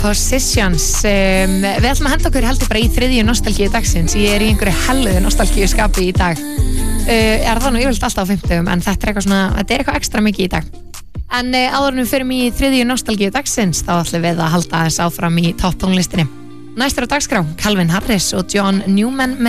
Positions. Við ætlum að henda okkur heldur bara í þriðju nostalgíu dagsins. Ég er í einhverju helluðu nostalgíu skapi í dag. Er það nú yfirleitt alltaf á 50, en þetta er eitthvað ekstra mikið í dag. En áður en við förum í þriðju nostalgíu dagsins, þá ætlum við að halda þess áfram í topp tónlistinni. Næstur á dagskrá, Calvin Harris og John Newman með